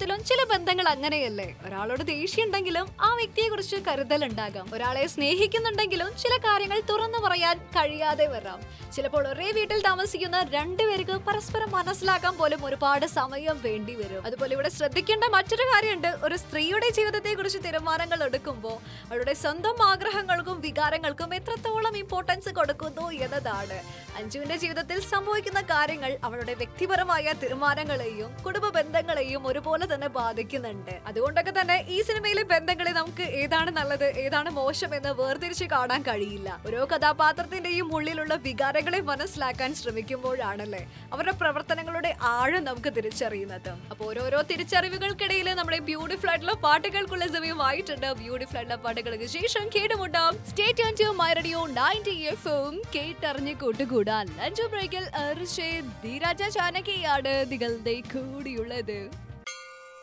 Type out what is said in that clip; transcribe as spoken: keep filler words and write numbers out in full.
ജീവിതത്തിലും ചില ബന്ധങ്ങൾ അങ്ങനെയല്ലേ. ഒരാളോട് ദേഷ്യം ഉണ്ടെങ്കിലും ആ വ്യക്തിയെ കുറിച്ച് കരുതൽ ഉണ്ടാകാം. ഒരാളെ സ്നേഹിക്കുന്നുണ്ടെങ്കിലും ചില കാര്യങ്ങൾ തുറന്നു പറയാൻ കഴിയാതെ വരാം. ചിലപ്പോൾ ഒരേ വീട്ടിൽ താമസിക്കുന്ന രണ്ടുപേർക്ക് പരസ്പരം മനസ്സിലാക്കാൻ പോലും ഒരുപാട് സമയം വേണ്ടി വരും. അതുപോലെ ഇവിടെ ശ്രദ്ധിക്കേണ്ട മറ്റൊരു കാര്യമുണ്ട്. ഒരു സ്ത്രീയുടെ ജീവിതത്തെ കുറിച്ച് തീരുമാനങ്ങൾ എടുക്കുമ്പോൾ അവളുടെ സ്വന്തം ആഗ്രഹങ്ങൾക്കും വികാരങ്ങൾക്കും എത്രത്തോളം ഇമ്പോർട്ടൻസ് കൊടുക്കുന്നു എന്നതാണ്. അഞ്ജുവിന്റെ ജീവിതത്തിൽ സംഭവിക്കുന്ന കാര്യങ്ങൾ അവളുടെ വ്യക്തിപരമായ തീരുമാനങ്ങളെയും കുടുംബ ബന്ധങ്ങളെയും ഒരുപോലെ തന്നെ ബാധിക്കുന്നുണ്ട്. അതുകൊണ്ടൊക്കെ തന്നെ ഈ സിനിമയിലെ ബന്ധങ്ങളെ നമുക്ക് ഏതാണ് നല്ലത് ഏതാണ് മോശം എന്ന് വേർതിരിച്ച് കാണാൻ കഴിയില്ല. ഓരോ കഥാപാത്രത്തിന്റെയും ഉള്ളിലുള്ള വികാരങ്ങളെ മനസ്സിലാക്കാൻ ശ്രമിക്കുമ്പോഴാണല്ലേ അവരുടെ പ്രവർത്തനങ്ങളുടെ ആഴം നമുക്ക് തിരിച്ചറിയുന്നത്. അപ്പൊ ഓരോരോ തിരിച്ചറിവുകൾക്കിടയിൽ നമ്മുടെ ബ്യൂട്ടിഫുൾ ആയിട്ടുള്ള പാട്ടുകൾക്കുള്ള സമയമായിട്ടുണ്ട്. ബ്യൂട്ടിഫുൾ ആയിട്ടുള്ള പാട്ടുകൾക്ക് ശേഷം കേട്ടുമുട്ടാം. Stay tune to my radio ninety എഫും കേട്ടറിഞ്ഞ് കൂട്ടുകൂടാൻ ലഞ്ച് ബ്രേക്കിൽ ധീരാജ ചാനകിയാണ് നിങ്ങളുടെ കൂടിയുള്ളത്.